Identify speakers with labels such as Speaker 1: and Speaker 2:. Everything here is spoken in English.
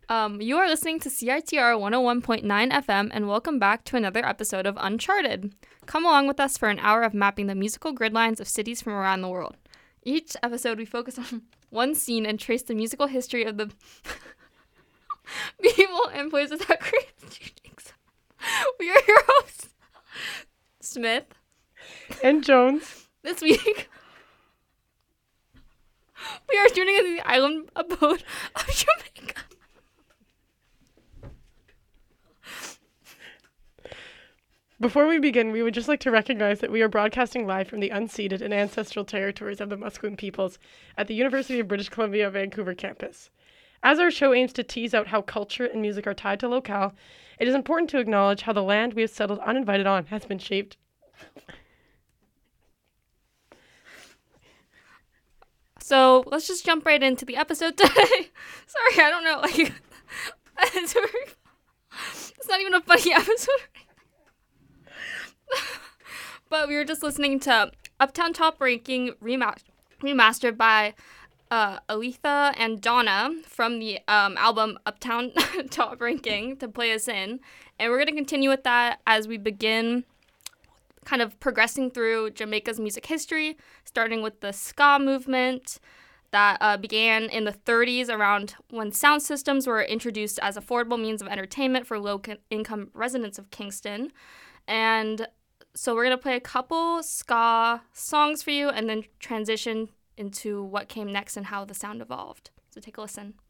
Speaker 1: You are listening to CITR 101.9 FM, and welcome back to another episode of Uncharted. Come along with us for an hour of mapping the musical grid lines of cities from around the world. Each episode, we focus on one scene and trace the musical history of the people and places that create teachings. We are your hosts, Smith
Speaker 2: and Jones.
Speaker 1: This week, we are tuning into the island abode of Jamaica.
Speaker 2: Before we begin, we would just like to recognize that we are broadcasting live from the unceded and ancestral territories of the Musqueam peoples at the University of British Columbia Vancouver campus. As our show aims to tease out how culture and music are tied to locale, it is important to acknowledge how the land we have settled uninvited on has been shaped.
Speaker 1: So let's just jump right into the episode today. Sorry, I don't know. It's not even a funny episode. But we were just listening to Uptown Top Ranking remastered by Aletha and Donna from the album Uptown Top Ranking to play us in. And we're going to continue with that as we begin kind of progressing through Jamaica's music history, starting with the ska movement that began in the 30s around when sound systems were introduced as affordable means of entertainment for low-income residents of Kingston. And so we're going to play a couple ska songs for you and then transition into what came next and how the sound evolved. So take a listen.